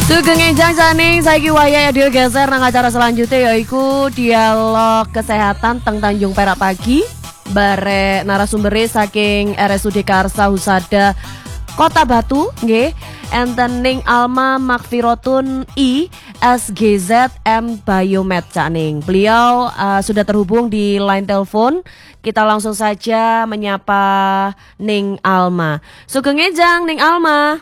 Sugeng enjang janing saiki waya adil geser nang acara selanjutnya yaiku dialog kesehatan teng Tanjung Perak pagi bare narasumbere saking RSUD Karsa Husada Kota Batu nggih enten ning Alma Makfirotun I SGZ M Biomed caning. Beliau sudah terhubung di line telepon. Kita langsung saja menyapa Ning Alma. Sugeng enjang Ning Alma.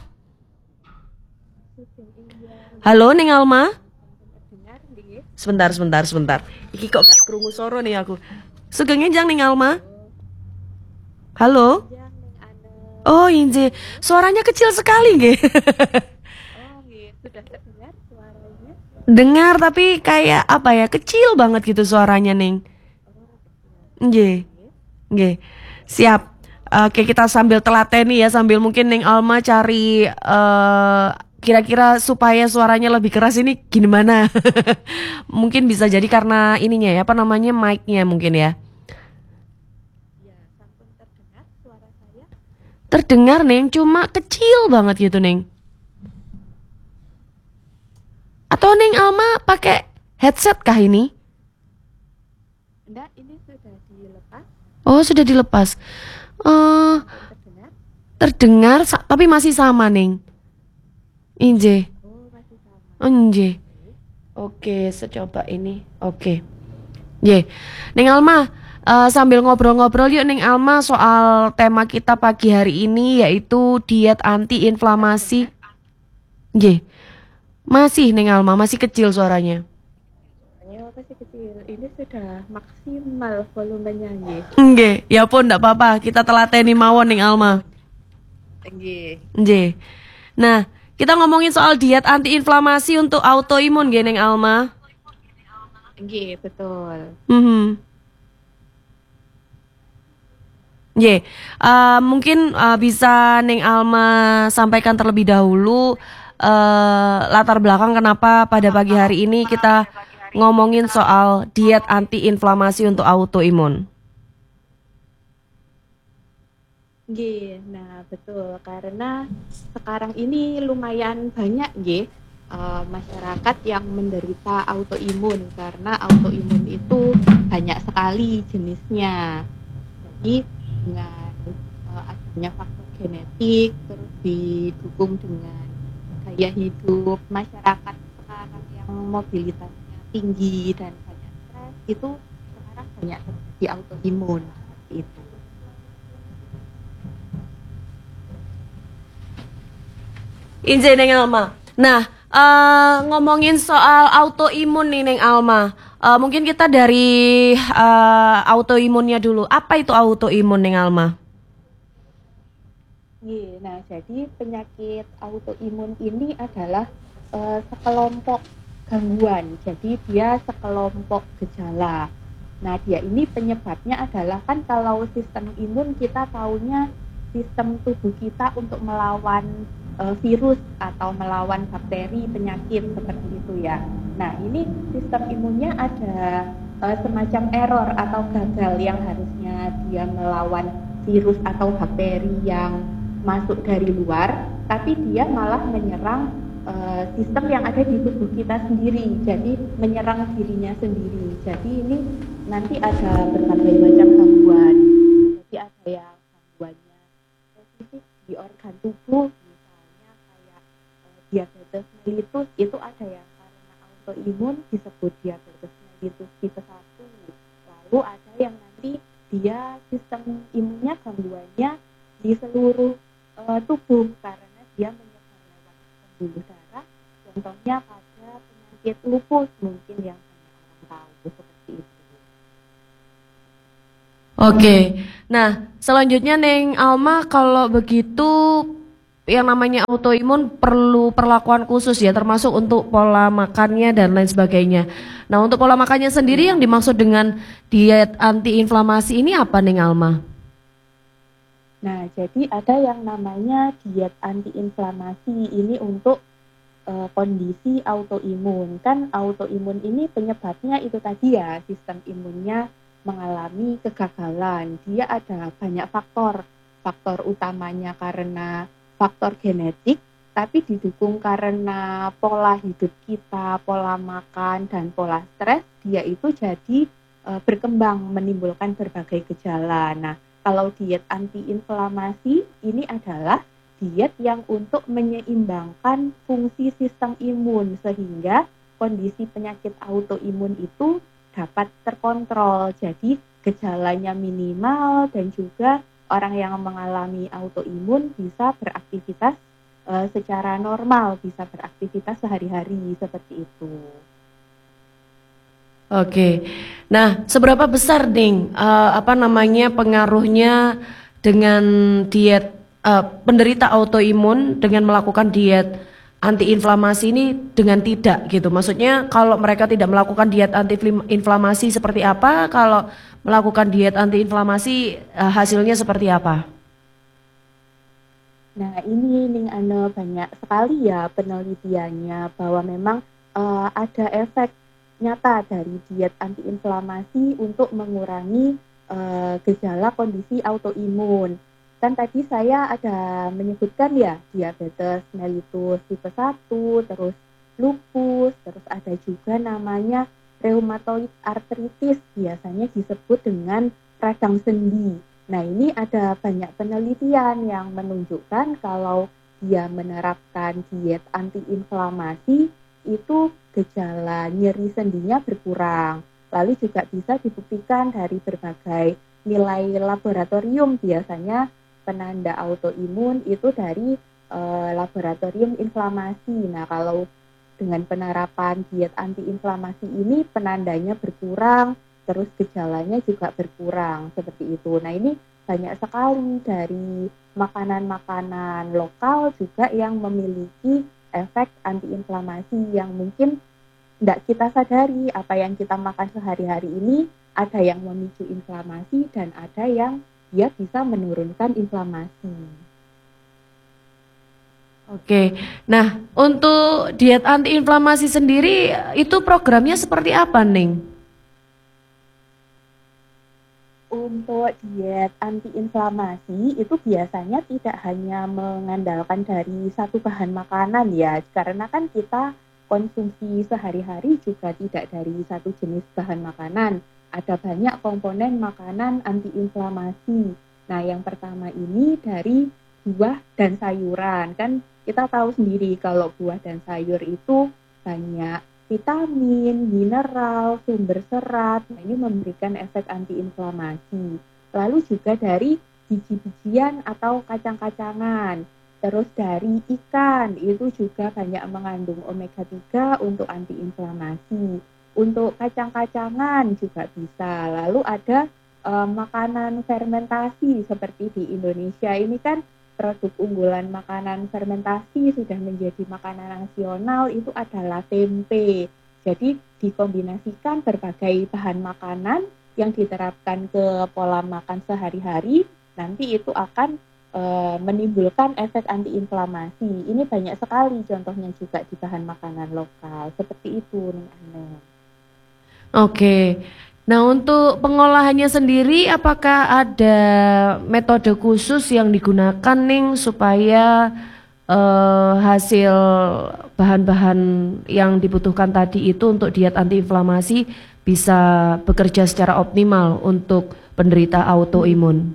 Halo Ning Alma. Sebentar. Iki kok gak krungu suara nih aku. Sugeng enjang Ning Alma. Halo. Oh inje, suaranya kecil sekali nggih. Oh nggih, sudah terdengar suaranya? Dengar tapi kayak apa ya, kecil banget gitu suaranya Ning. Nggih. Nggih. Siap. Oke, kita sambil telateni ya, sambil mungkin Ning Alma cari kira-kira supaya suaranya lebih keras ini gimana? Mungkin bisa jadi karena ininya ya, apa namanya, mic-nya mungkin ya. Ya, sampun terdengar suara saya? Terdengar Neng, cuma kecil banget gitu Neng. Atau Neng Alma pakai headset kah ini? Enggak, ini sudah dilepas. Oh sudah dilepas. Terdengar? Terdengar tapi masih sama Neng. Inje. Oh, masih sama. Inje. Oke, secoba ini. Oke. Ye. Neng Alma, sambil ngobrol-ngobrol yuk Neng Alma soal tema kita pagi hari ini yaitu diet anti-inflamasi. Ye. Masih Neng Alma, masih kecil suaranya. Suaranya masih kecil. Ini sudah maksimal volumenya nggih. Nggih, ya pun enggak apa-apa. Kita telateni mawon Neng Alma. Nggih. Nggih. Nah, kita ngomongin soal diet anti-inflamasi untuk autoimun nggih Neng Alma. Nggih, betul. Nggih. Mungkin bisa Neng Alma sampaikan terlebih dahulu latar belakang kenapa pada pagi hari ini kita ngomongin soal diet anti-inflamasi untuk autoimun. Nggih, nah betul karena sekarang ini lumayan banyak nggih masyarakat yang menderita autoimun karena autoimun itu banyak sekali jenisnya. Jadi dengan adanya faktor genetik terus didukung dengan gaya hidup masyarakat sekarang yang mobilitasnya tinggi dan banyak stres itu sekarang banyak terjadi autoimun seperti itu. Inje Neng Alma. Nah, ngomongin soal autoimun nih Neng Alma. Mungkin kita dari autoimunnya dulu. Apa itu autoimun Neng Alma? Nah, jadi penyakit autoimun ini adalah sekelompok gangguan. Jadi dia sekelompok gejala. Nah, dia ini penyebabnya adalah kan kalau sistem imun kita taunya sistem tubuh kita untuk melawan virus atau melawan bakteri penyakit seperti itu ya. Nah ini sistem imunnya ada semacam error atau gagal yang harusnya dia melawan virus atau bakteri yang masuk dari luar, tapi dia malah menyerang sistem yang ada di tubuh kita sendiri. Jadi menyerang dirinya sendiri. Jadi ini nanti ada berbagai macam gangguan. Jadi ada yang gangguannya spesifik di organ tubuh. Diabetes mellitus itu ada yang karena autoimun disebut diabetes mellitus tipe 1. Lalu ada yang nanti dia sistem imunnya gangguannya di seluruh tubuh karena dia menyebar lewat pembuluh darah. Contohnya pada penyakit lupus mungkin yang banyak orang tahu seperti itu. Oke. Nah, selanjutnya Neng Alma kalau begitu yang namanya autoimun perlu perlakuan khusus ya, termasuk untuk pola makannya dan lain sebagainya. Nah, untuk pola makannya sendiri yang dimaksud dengan diet anti-inflamasi ini apa Neng Alma? Nah, jadi ada yang namanya diet anti-inflamasi ini untuk kondisi autoimun. Kan autoimun ini penyebabnya itu tadi ya, sistem imunnya mengalami kegagalan. Dia ada banyak faktor. Faktor utamanya karena faktor genetik, tapi didukung karena pola hidup kita, pola makan dan pola stres, dia itu jadi berkembang menimbulkan berbagai gejala. Nah, kalau diet antiinflamasi ini adalah diet yang untuk menyeimbangkan fungsi sistem imun sehingga kondisi penyakit autoimun itu dapat terkontrol. Jadi gejalanya minimal dan juga orang yang mengalami autoimun bisa beraktivitas secara normal, bisa beraktivitas sehari-hari seperti itu. Oke, nah seberapa besar nih pengaruhnya dengan diet penderita autoimun dengan melakukan diet antiinflamasi ini dengan tidak gitu? Maksudnya kalau mereka tidak melakukan diet antiinflamasi seperti apa? Kalau melakukan diet antiinflamasi hasilnya seperti apa? Nah, ini Ning Ane banyak sekali ya penelitiannya bahwa memang ada efek nyata dari diet antiinflamasi untuk mengurangi gejala kondisi autoimun. Kan tadi saya ada menyebutkan ya diabetes mellitus tipe 1, terus lupus, terus ada juga namanya rheumatoid arthritis, biasanya disebut dengan radang sendi. Nah, ini ada banyak penelitian yang menunjukkan kalau dia menerapkan diet antiinflamasi itu gejala nyeri sendinya berkurang. Lalu juga bisa dibuktikan dari berbagai nilai laboratorium, biasanya penanda autoimun itu dari laboratorium inflamasi. Nah, kalau dengan penerapan diet antiinflamasi ini penandanya berkurang, terus gejalanya juga berkurang seperti itu. Nah, ini banyak sekali dari makanan-makanan lokal juga yang memiliki efek antiinflamasi yang mungkin tidak kita sadari. Apa yang kita makan sehari-hari ini ada yang memicu inflamasi dan ada yang dia bisa menurunkan inflamasi. Oke, nah untuk diet antiinflamasi sendiri itu programnya seperti apa, Ning? Untuk diet antiinflamasi itu biasanya tidak hanya mengandalkan dari satu bahan makanan ya, karena kan kita konsumsi sehari-hari juga tidak dari satu jenis bahan makanan. Ada banyak komponen makanan antiinflamasi. Nah, yang pertama ini dari buah dan sayuran. Kan kita tahu sendiri kalau buah dan sayur itu banyak vitamin, mineral, sumber serat. Nah, ini memberikan efek antiinflamasi. Lalu juga dari biji-bijian atau kacang-kacangan. Terus dari ikan, itu juga banyak mengandung omega 3 untuk antiinflamasi. Untuk kacang-kacangan juga bisa. Lalu ada makanan fermentasi seperti di Indonesia ini kan produk unggulan makanan fermentasi sudah menjadi makanan nasional itu adalah tempe. Jadi dikombinasikan berbagai bahan makanan yang diterapkan ke pola makan sehari-hari, nanti itu akan menimbulkan efek antiinflamasi. Ini banyak sekali contohnya juga di bahan makanan lokal. Seperti itu, Ning Ane. Oke. Nah, untuk pengolahannya sendiri apakah ada metode khusus yang digunakan nih supaya hasil bahan-bahan yang dibutuhkan tadi itu untuk diet antiinflamasi bisa bekerja secara optimal untuk penderita autoimun?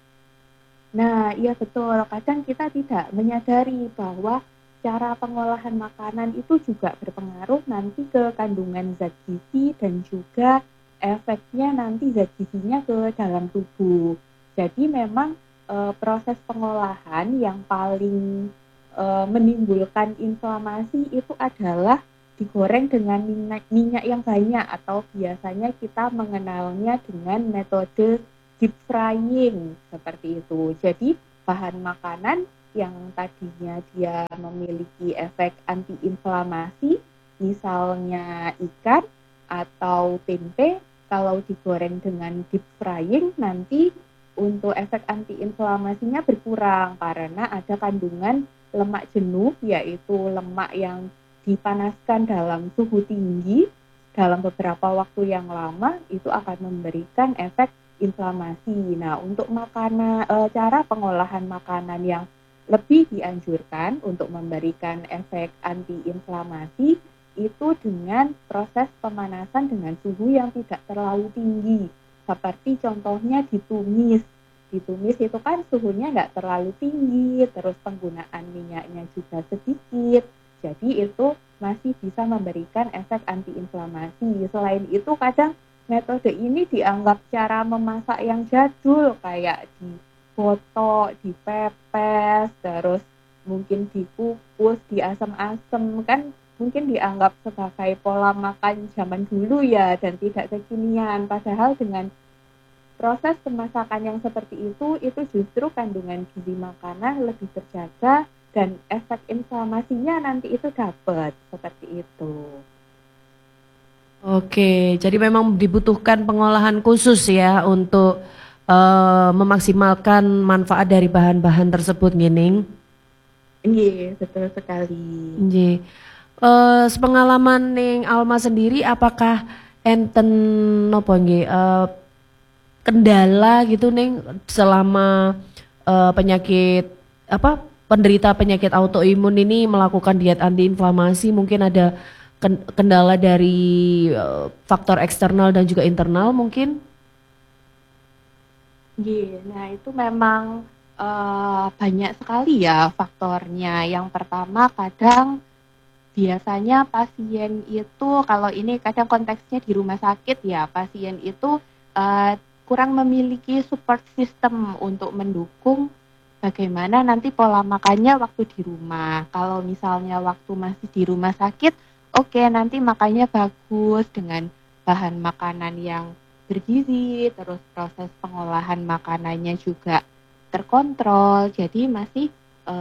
Nah, iya betul. Kadang kita tidak menyadari bahwa cara pengolahan makanan itu juga berpengaruh nanti ke kandungan zat gizi dan juga efeknya nanti zat gizinya ke dalam tubuh. Jadi memang proses pengolahan yang paling menimbulkan inflamasi itu adalah digoreng dengan minyak yang banyak atau biasanya kita mengenalnya dengan metode deep frying seperti itu. Jadi bahan makanan yang tadinya dia memiliki efek antiinflamasi, misalnya ikan atau tempe, kalau digoreng dengan deep frying nanti untuk efek antiinflamasinya berkurang karena ada kandungan lemak jenuh, yaitu lemak yang dipanaskan dalam suhu tinggi dalam beberapa waktu yang lama itu akan memberikan efek inflamasi. Nah, untuk cara pengolahan makanan yang lebih dianjurkan untuk memberikan efek antiinflamasi itu dengan proses pemanasan dengan suhu yang tidak terlalu tinggi. Seperti contohnya ditumis. Ditumis itu kan suhunya nggak terlalu tinggi, terus penggunaan minyaknya juga sedikit. Jadi itu masih bisa memberikan efek antiinflamasi. Selain itu kadang metode ini dianggap cara memasak yang jadul, kayak dibotok, dipepes, terus mungkin dikukus, diasam-asam, kan mungkin dianggap sebagai pola makan zaman dulu ya dan tidak kekinian. Padahal dengan proses pemasakan yang seperti itu justru kandungan gizi makanan lebih terjaga dan efek inflamasinya nanti itu dapat seperti itu. Oke, jadi memang dibutuhkan pengolahan khusus ya untuk memaksimalkan manfaat dari bahan-bahan tersebut, Ngining. Iya, betul sekali. Nggih. Sepengalaman ning Alma sendiri apakah enten nopo nggih kendala gitu ning selama penyakit apa penderita penyakit autoimun ini melakukan diet antiinflamasi, mungkin ada kendala dari faktor eksternal dan juga internal mungkin? Iya, nah itu memang banyak sekali ya faktornya. Yang pertama kadang biasanya pasien itu, kalau ini kadang konteksnya di rumah sakit ya, pasien itu kurang memiliki support system untuk mendukung bagaimana nanti pola makannya waktu di rumah. Kalau misalnya waktu masih di rumah sakit, oke, nanti makannya bagus dengan bahan makanan yang bergizi, terus proses pengolahan makanannya juga terkontrol, jadi masih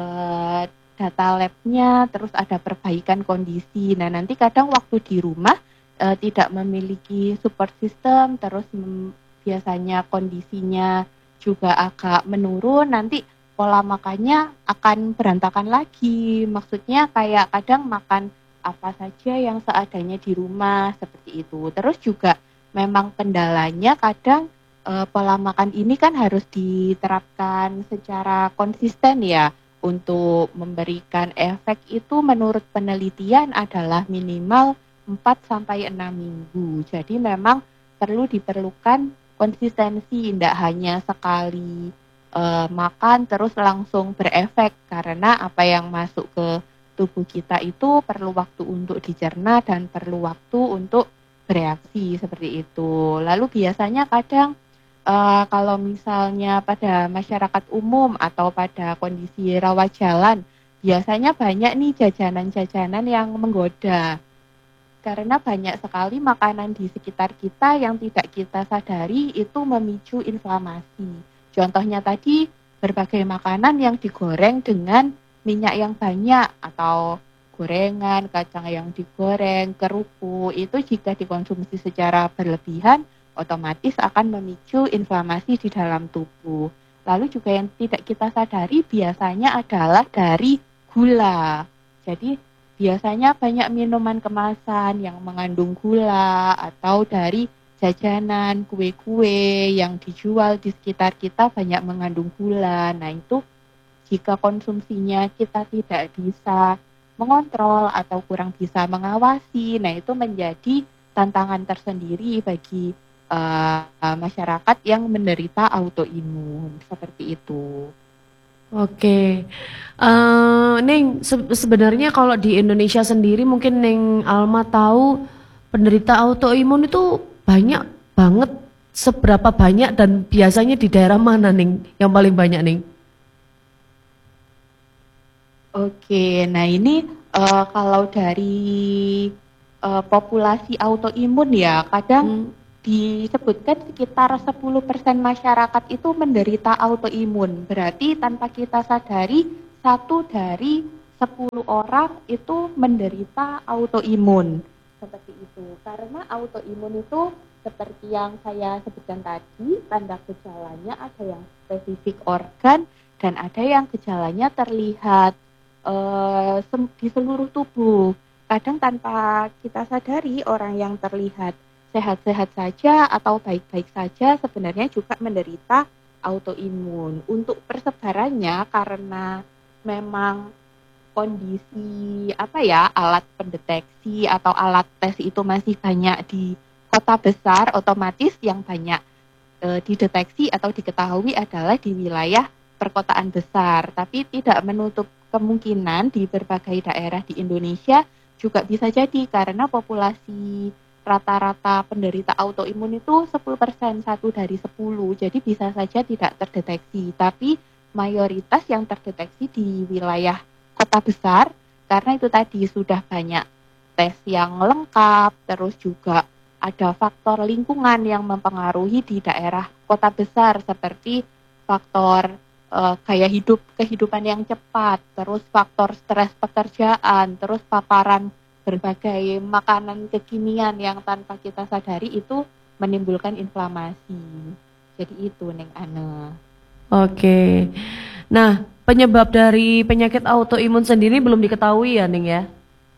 data labnya, terus ada perbaikan kondisi. Nah nanti kadang waktu di rumah tidak memiliki support system, terus biasanya kondisinya juga agak menurun, nanti pola makannya akan berantakan lagi. Maksudnya kayak kadang makan apa saja yang seadanya di rumah, seperti itu. Terus juga memang kendalanya kadang pola makan ini kan harus diterapkan secara konsisten ya. Untuk memberikan efek itu menurut penelitian adalah minimal 4-6 minggu. Jadi memang diperlukan konsistensi, tidak hanya sekali makan terus langsung berefek, karena apa yang masuk ke tubuh kita itu perlu waktu untuk dicerna dan perlu waktu untuk bereaksi seperti itu. Lalu biasanya kadang kalau misalnya pada masyarakat umum atau pada kondisi rawat jalan, biasanya banyak nih jajanan-jajanan yang menggoda. Karena banyak sekali makanan di sekitar kita yang tidak kita sadari itu memicu inflamasi. Contohnya tadi berbagai makanan yang digoreng dengan minyak yang banyak atau gorengan, kacang yang digoreng, kerupuk, itu jika dikonsumsi secara berlebihan otomatis akan memicu inflamasi di dalam tubuh. Lalu juga yang tidak kita sadari biasanya adalah dari gula. Jadi biasanya banyak minuman kemasan yang mengandung gula atau dari jajanan, kue-kue yang dijual di sekitar kita banyak mengandung gula. Nah itu jika konsumsinya kita tidak bisa mengontrol atau kurang bisa mengawasi, nah itu menjadi tantangan tersendiri bagi masyarakat yang menderita autoimun, seperti itu. Oke, Ning sebenarnya kalau di Indonesia sendiri mungkin Ning Alma tahu penderita autoimun itu banyak banget. Seberapa banyak dan biasanya di daerah mana Ning yang paling banyak Ning? Oke, nah ini kalau dari populasi autoimun ya, kadang disebutkan sekitar 10% masyarakat itu menderita autoimun. Berarti tanpa kita sadari, 1 dari 10 orang itu menderita autoimun. Seperti itu. Karena autoimun itu seperti yang saya sebutkan tadi, tanda gejalanya ada yang spesifik organ dan ada yang gejalanya terlihat di seluruh tubuh. Kadang tanpa kita sadari, orang yang terlihat sehat-sehat saja atau baik-baik saja sebenarnya juga menderita autoimun. Untuk persebarannya karena memang kondisi apa ya, alat pendeteksi atau alat tes itu masih banyak di kota besar, otomatis yang banyak dideteksi atau diketahui adalah di wilayah perkotaan besar. Tapi tidak menutup kemungkinan di berbagai daerah di Indonesia juga bisa jadi, karena populasi rata-rata penderita autoimun itu 10%, 1 dari 10. Jadi bisa saja tidak terdeteksi, tapi mayoritas yang terdeteksi di wilayah kota besar, karena itu tadi sudah banyak tes yang lengkap, terus juga ada faktor lingkungan yang mempengaruhi di daerah kota besar, seperti faktor gaya hidup, kehidupan yang cepat, terus faktor stres pekerjaan, terus paparan berbagai makanan kekinian yang tanpa kita sadari itu menimbulkan inflamasi. Jadi itu Neng Ana. Oke. Nah, penyebab dari penyakit autoimun sendiri belum diketahui ya, Ning ya?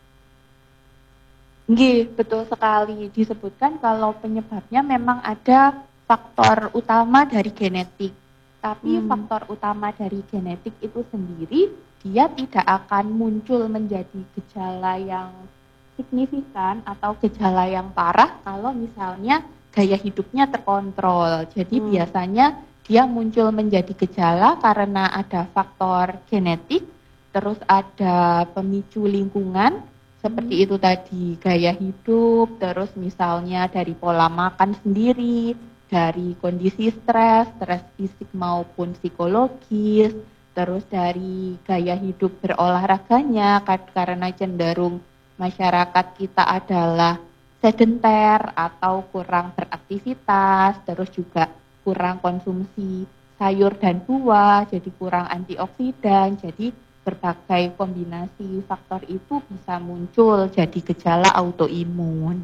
Nggih, betul sekali. Disebutkan kalau penyebabnya memang ada faktor utama dari genetik. Tapi faktor utama dari genetik itu sendiri, dia tidak akan muncul menjadi gejala yang signifikan atau gejala yang parah kalau misalnya gaya hidupnya terkontrol. Jadi biasanya dia muncul menjadi gejala karena ada faktor genetik, terus ada pemicu lingkungan, seperti itu tadi, gaya hidup, terus misalnya dari pola makan sendiri, dari kondisi stres fisik maupun psikologis, terus dari gaya hidup berolahraganya, karena cenderung masyarakat kita adalah sedenter atau kurang beraktivitas, terus juga kurang konsumsi sayur dan buah, jadi kurang antioksidan, jadi berbagai kombinasi faktor itu bisa muncul jadi gejala autoimun.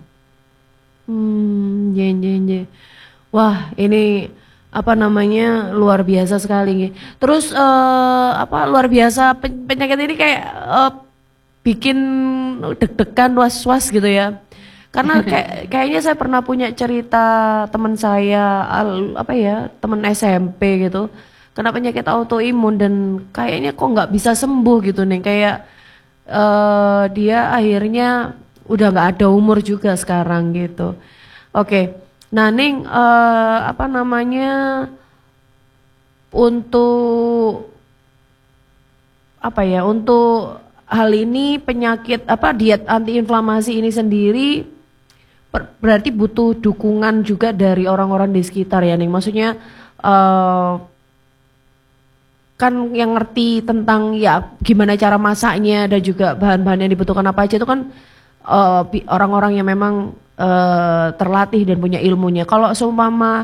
Ye. Wah, ini apa namanya luar biasa sekali. Terus apa luar biasa penyakit ini kayak bikin deg-degan, was-was gitu ya. Karena kayaknya saya pernah punya cerita teman saya, apa ya, teman SMP gitu, kena penyakit autoimun dan kayaknya kok nggak bisa sembuh gitu nih. Kayak dia akhirnya udah nggak ada umur juga sekarang gitu. Oke, nah Ning, apa namanya untuk apa ya, untuk hal ini penyakit apa diet antiinflamasi ini sendiri berarti butuh dukungan juga dari orang-orang di sekitar ya Ning. Maksudnya kan yang ngerti tentang ya gimana cara masaknya dan juga bahan-bahan yang dibutuhkan apa aja itu kan orang-orang yang memang terlatih dan punya ilmunya. Kalau seumpama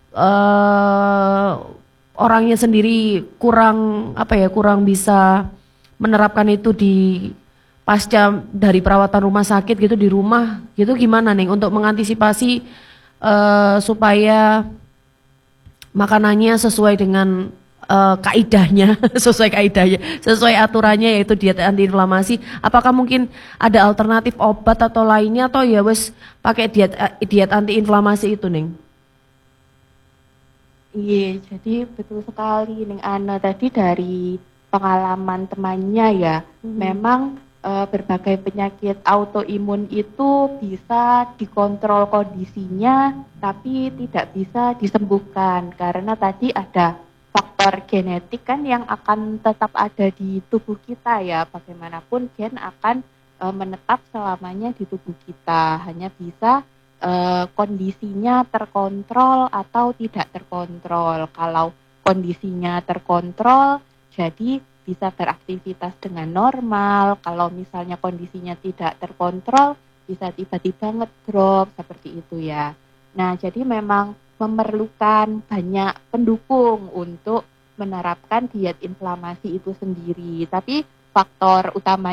orangnya sendiri kurang apa ya, kurang bisa menerapkan itu di pasca dari perawatan rumah sakit gitu di rumah gitu, gimana nih untuk mengantisipasi supaya makanannya sesuai dengan kaidahnya, sesuai aturannya yaitu diet antiinflamasi. Apakah mungkin ada alternatif obat atau lainnya atau ya wes pakai diet antiinflamasi itu, Ning? Iya, jadi betul sekali Ning Ana, tadi dari pengalaman temannya ya, memang berbagai penyakit autoimun itu bisa dikontrol kondisinya tapi tidak bisa disembuhkan karena tadi ada faktor genetik kan yang akan tetap ada di tubuh kita ya, bagaimanapun gen akan menetap selamanya di tubuh kita, hanya bisa kondisinya terkontrol atau tidak terkontrol. Kalau kondisinya terkontrol jadi bisa beraktivitas dengan normal. Kalau misalnya kondisinya tidak terkontrol bisa tiba-tiba ngedrop seperti itu ya. Nah, jadi memang memerlukan banyak pendukung untuk menerapkan diet inflamasi itu sendiri. Tapi faktor utama